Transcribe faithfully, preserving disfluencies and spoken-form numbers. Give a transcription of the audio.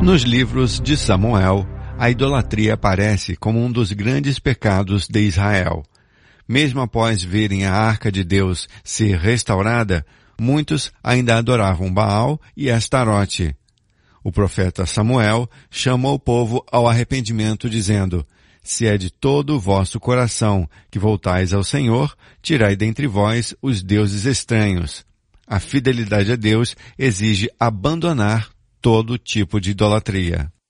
Nos livros de Samuel, a idolatria aparece como um dos grandes pecados de Israel. Mesmo após verem a arca de Deus ser restaurada, muitos ainda adoravam Baal e Astarote. O profeta Samuel chamou o povo ao arrependimento, dizendo: se é de todo o vosso coração que voltais ao Senhor, tirai dentre vós os deuses estranhos. A fidelidade a Deus exige abandonar todo tipo de idolatria.